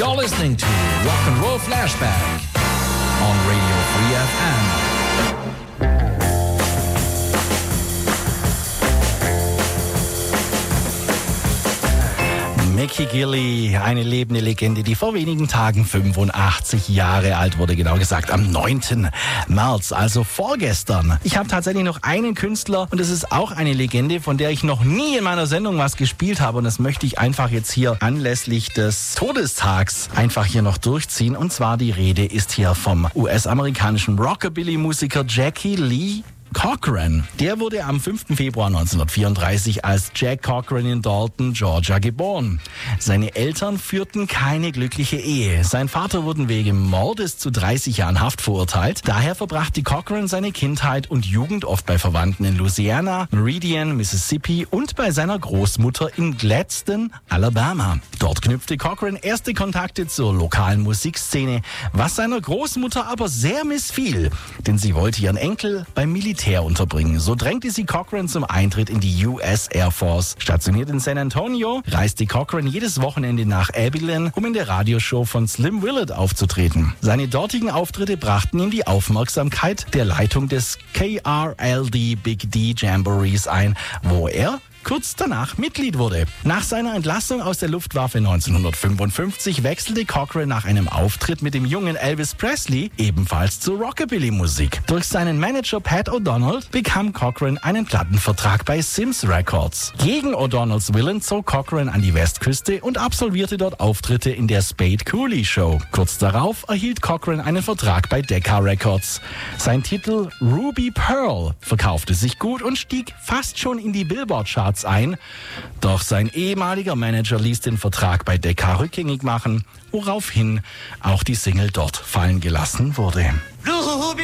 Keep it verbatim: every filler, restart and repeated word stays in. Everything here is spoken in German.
You're listening to Rock and Roll Flashback on Radio Free F M. Mickey Gilley, eine lebende Legende, die vor wenigen Tagen fünfundachtzig Jahre alt wurde, genau gesagt am neunten März, also vorgestern. Ich habe tatsächlich noch einen Künstler und es ist auch eine Legende, von der ich noch nie in meiner Sendung was gespielt habe und das möchte ich einfach jetzt hier anlässlich des Todestags einfach hier noch durchziehen und zwar die Rede ist hier vom U S-amerikanischen Rockabilly-Musiker Jackie Lee Cochran. Der wurde am fünften Februar neunzehnhundertvierunddreißig als Jack Cochran in Dalton, Georgia geboren. Seine Eltern führten keine glückliche Ehe. Sein Vater wurde wegen Mordes zu dreißig Jahren Haft verurteilt. Daher verbrachte Cochran seine Kindheit und Jugend oft bei Verwandten in Louisiana, Meridian, Mississippi und bei seiner Großmutter in Gladstone, Alabama. Dort knüpfte Cochran erste Kontakte zur lokalen Musikszene, was seiner Großmutter aber sehr missfiel, denn sie wollte ihren Enkel beim Militär unterbringen. So drängte sie Cochran zum Eintritt in die U S Air Force. Stationiert in San Antonio, reiste Cochran jedes Wochenende nach Abilene, um in der Radioshow von Slim Willard aufzutreten. Seine dortigen Auftritte brachten ihm die Aufmerksamkeit der Leitung des K R L D Big D Jamborees ein, wo er kurz danach Mitglied wurde. Nach seiner Entlassung aus der Luftwaffe neunzehnhundertfünfundfünfzig wechselte Cochran nach einem Auftritt mit dem jungen Elvis Presley ebenfalls zur Rockabilly-Musik. Durch seinen Manager Pat O'Donnell bekam Cochran einen Plattenvertrag bei Sims Records. Gegen O'Donnells Willen zog Cochran an die Westküste und absolvierte dort Auftritte in der Spade Cooley Show. Kurz darauf erhielt Cochran einen Vertrag bei Decca Records. Sein Titel Ruby Pearl verkaufte sich gut und stieg fast schon in die Billboard-Charts ein, doch sein ehemaliger Manager ließ den Vertrag bei Decca rückgängig machen, woraufhin auch die Single dort fallen gelassen wurde. Ruby